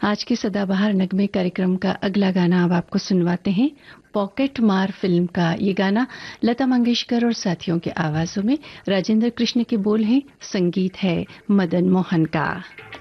आज के सदाबहार नगमे कार्यक्रम का अगला गाना अब आपको सुनवाते हैं। पॉकेट मार फिल्म का ये गाना लता मंगेशकर और साथियों के आवाजों में, राजेंद्र कृष्ण के बोल हैं, संगीत है मदन मोहन का।